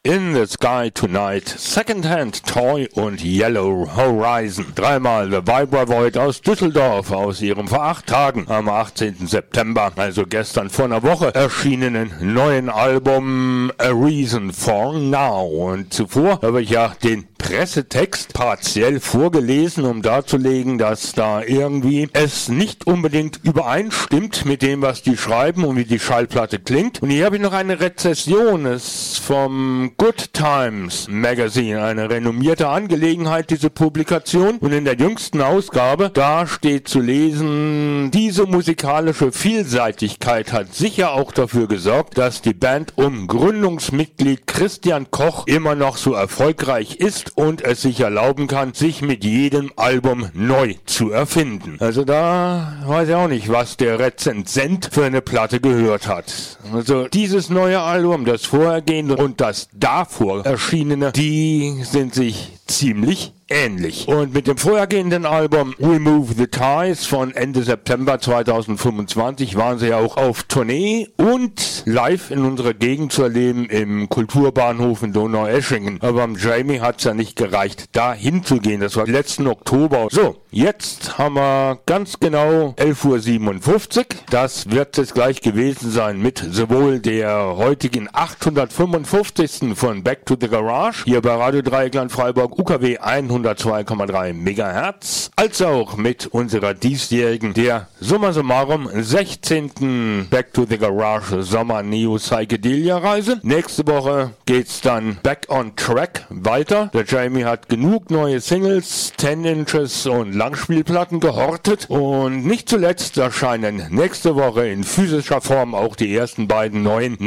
In the Sky Tonight, Secondhand Toy und Yellow Horizon. Dreimal The Vibravoid aus Düsseldorf aus ihrem vor 8 Tagen am 18. September, also gestern vor einer Woche, erschienenen neuen Album A Reason for Now. Und zuvor habe ich ja den Pressetext partiell vorgelesen, um darzulegen, dass da irgendwie es nicht unbedingt übereinstimmt mit dem, was die schreiben und wie die Schallplatte klingt. Und hier habe ich noch eine Rezession, es vom Good Times Magazine, eine renommierte Angelegenheit, diese Publikation. Und in der jüngsten Ausgabe, da steht zu lesen, diese musikalische Vielseitigkeit hat sicher auch dafür gesorgt, dass die Band um Gründungsmitglied Christian Koch immer noch so erfolgreich ist und es sich erlauben kann, sich mit jedem Album neu zu erfinden. Also da weiß ich auch nicht, was der Rezensent für eine Platte gehört hat. Also dieses neue Album, das vorhergehende und das davor erschienene, die sind sich ziemlich ähnlich. Und mit dem vorhergehenden Album Remove the Ties von Ende September 2025 waren sie ja auch auf Tournee und live in unserer Gegend zu erleben im Kulturbahnhof in Donaueschingen. Aber am Jamie hat es ja nicht gereicht, da hinzugehen. Das war letzten Oktober. So, jetzt haben wir ganz genau 11:57 Uhr. Das wird es gleich gewesen sein mit sowohl der heutigen 855. von Back to the Garage, hier bei Radio Dreieckland Freiburg UKW 102,3 MHz, als auch mit unserer diesjährigen, der summa summarum 16. Back to the Garage Sommer Neo Psychedelia Reise. Nächste Woche geht's dann Back on Track weiter. Der Jamie hat genug neue Singles, 10 Inches und Langspielplatten gehortet und nicht zuletzt erscheinen nächste Woche in physischer Form auch die ersten beiden neuen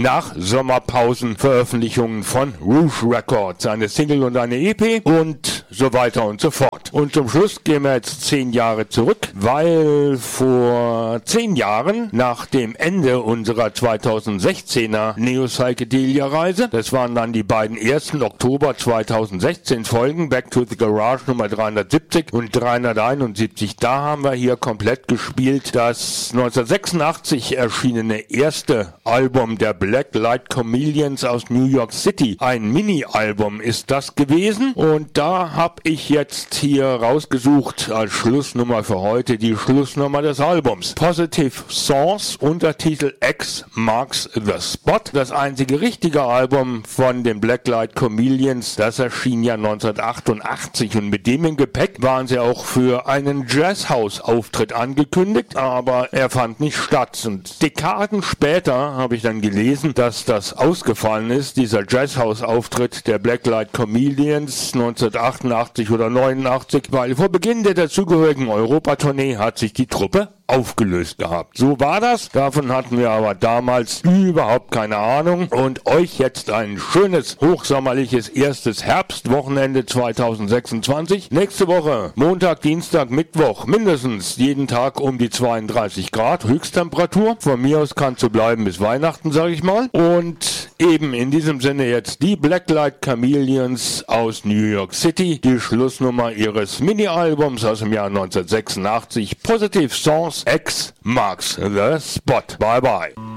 Nach-Sommerpausen-Veröffentlichungen von Rouge Records, eine Single und eine EP und so weiter und so fort. Und zum Schluss gehen wir jetzt 10 Jahre zurück, weil vor 10 Jahren nach dem Ende unserer 2016er Neo-Psychedelia-Reise, das waren dann die beiden ersten Oktober 2016 Folgen, Back to the Garage Nummer 370 und 371, da haben wir hier komplett gespielt das 1986 erschienene erste Album der Black Light Chameleons aus New York City. Ein Mini-Album ist das gewesen und da habe ich jetzt hier rausgesucht als Schlussnummer für heute die Schlussnummer des Albums. Positive Songs, Untertitel X Marks the Spot. Das einzige richtige Album von den Black Light Chameleons, das erschien ja 1988 und mit dem im Gepäck waren sie auch für einen Jazzhouse-Auftritt angekündigt, aber er fand nicht statt. Und Dekaden später habe ich dann gelesen, dass das ausgefallen ist, dieser Jazzhouse-Auftritt der Black Light Chameleons 1988 oder 89, weil vor Beginn der dazugehörigen Europatournee hat sich die Truppe aufgelöst gehabt. So war das. Davon hatten wir aber damals überhaupt keine Ahnung. Und euch jetzt ein schönes, hochsommerliches erstes Herbstwochenende 2026. Nächste Woche, Montag, Dienstag, Mittwoch, mindestens jeden Tag um die 32 Grad Höchsttemperatur. Von mir aus kann es so bleiben bis Weihnachten, sage ich mal. Und eben in diesem Sinne jetzt die Black Light Chameleons aus New York City. Die Schlussnummer ihres Mini-Albums aus dem Jahr 1986. Positive Songs X Marks the Spot. Bye bye.